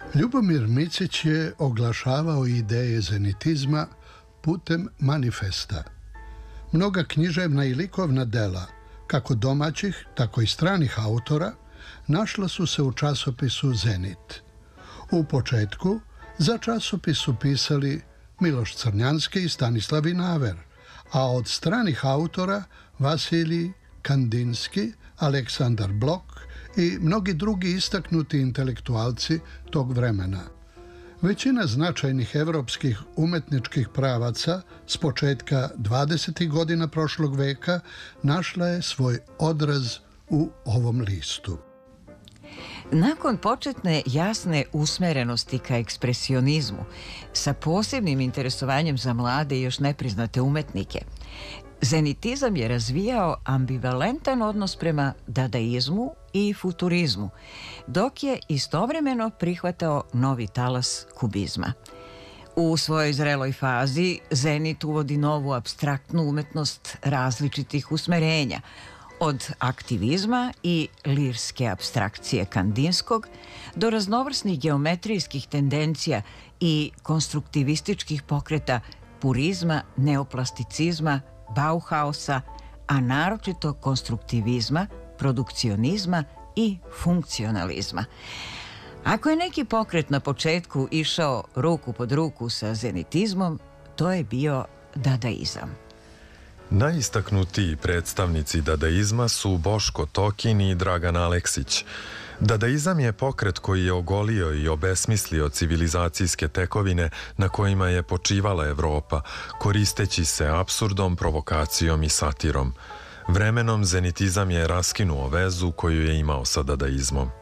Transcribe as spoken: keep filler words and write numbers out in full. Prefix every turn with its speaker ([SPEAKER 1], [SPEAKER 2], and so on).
[SPEAKER 1] Ljubomir Micić je oglašavao ideje zenitizma putem manifesta. Mnoga književna i likovna dela, kako domaćih, tako i stranih autora, našla su se u časopisu Zenit. U početku za časopis su pisali Miloš Crnjanski i Stanislav Vinaver, a od stranih autora Vasilij Kandinski, Aleksandar Blok i mnogi drugi istaknuti intelektualci tog vremena. Većina značajnih evropskih umetničkih pravaca s početka dvadesetih godina prošlog veka našla je svoj odraz u ovom listu.
[SPEAKER 2] Nakon početne jasne usmerenosti ka ekspresionizmu, sa posebnim interesovanjem za mlade i još nepriznate umetnike, zenitizam je razvijao ambivalentan odnos prema dadaizmu i futurizmu, dok je istovremeno prihvatao novi talas kubizma. U svojoj zreloj fazi Zenit uvodi novu apstraktnu umetnost različitih usmerenja, od aktivizma i lirske apstrakcije Kandinskog do raznovrsnih geometrijskih tendencija i konstruktivističkih pokreta purizma, neoplasticizma, Bauhausa, a naročito konstruktivizma, produkcionizma i funkcionalizma. Ako je neki pokret na početku išao ruku pod ruku sa zenitizmom, to je bio dadaizam.
[SPEAKER 3] Najistaknutiji predstavnici dadaizma su Boško Tokin i Dragan Aleksić. Dadaizam je pokret koji je ogolio i obesmislio civilizacijske tekovine na kojima je počivala Evropa, koristeći se apsurdom, provokacijom i satirom. Vremenom zenitizam je raskinuo vezu koju je imao sa dadaizmom.